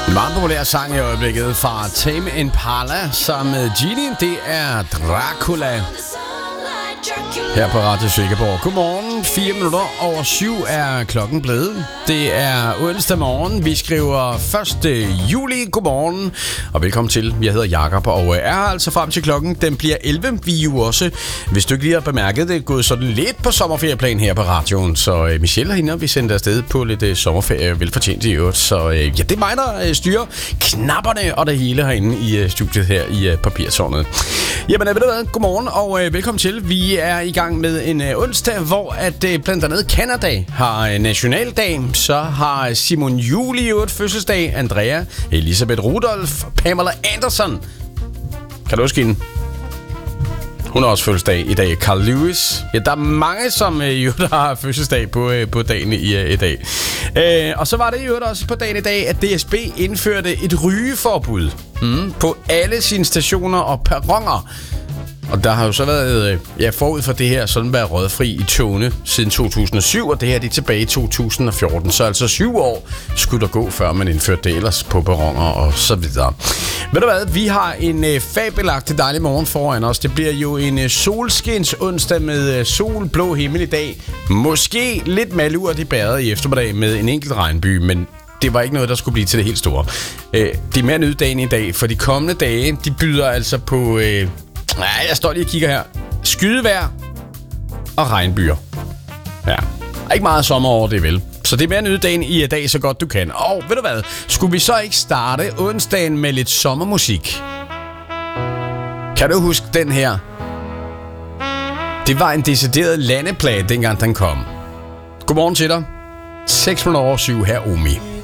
En meget populær sang i øjeblikket fra Tame Impala sammen med Genie. Det er Dracula her på Radio Sikkerborg. Godmorgen, 4 minutter over 7 er klokken blevet. Det er onsdag morgen. Vi skriver 1. juli. Godmorgen og velkommen til. Jeg hedder Jakob og er altså frem til klokken. Den bliver 11. Vi er jo også, hvis du ikke lige har bemærket det, gået sådan lidt på sommerferieplan her på radioen. Så Michelle og hende, vi sendte afsted på lidt sommerferie, velfortjent i øvrigt. Så ja, det er mig, der styrer knapperne og det hele herinde i studiet her i Papirtårnet. Jamen, ved du hvad? Godmorgen og velkommen til. Vi er i gang med en onsdag, hvor at blandt andet Canada har nationaldag. Så har Simon Julie fødselsdag, Andrea, Elisabeth Rudolph, Pamela Anderson. Kan du huske hende? Hun har også fødselsdag i dag. Carl Lewis. Ja, der er mange, som der har fødselsdag på dagen i dag. Og så var det jo også på dagen i dag, at DSB indførte et rygeforbud på alle sine stationer og perroner. Og der har jo så været, forud for det her, sådan været røgfri i togene siden 2007, og det her det er tilbage i 2014. Så altså 7 år skulle der gå, før man indførte det ellers på perroner og så videre. Ved du hvad, vi har en fabelagtig dejlig morgen foran os. Det bliver jo en solskins onsdag med sol, blå himmel i dag. Måske lidt malurt i bæret i eftermiddag med en enkelt regnby, men det var ikke noget, der skulle blive til det helt store. Det er mere nyde dagen i dag, for de kommende dage, de byder altså på... jeg står lige og kigger her. Skydevejr og regnbyer. Ja, ikke meget sommer over det, vel? Så det er mere nyde dagen i dag, så godt du kan. Og ved du hvad? Skulle vi så ikke starte onsdagen med lidt sommermusik? Kan du huske den her? Det var en decideret landeplade, dengang den kom. Godmorgen til dig. 6 minutter over 7 her, Omi.